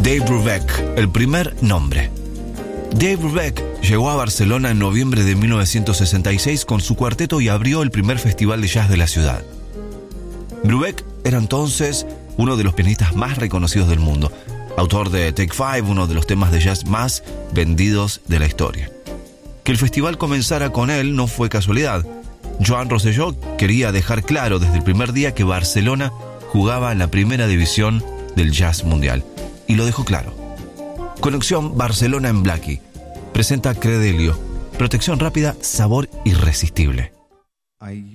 Dave Brubeck, el primer nombre. Dave Brubeck llegó a Barcelona en noviembre de 1966 con su cuarteto y abrió el primer festival de jazz de la ciudad. Brubeck era entonces uno de los pianistas más reconocidos del mundo, autor de Take Five, uno de los temas de jazz más vendidos de la historia. Que el festival comenzara con él no fue casualidad. Joan Rosselló quería dejar claro desde el primer día que Barcelona jugaba en la primera división del jazz mundial. Y lo dejó claro. Conexión Barcelona en Blackie presenta Credelio, protección rápida, sabor irresistible.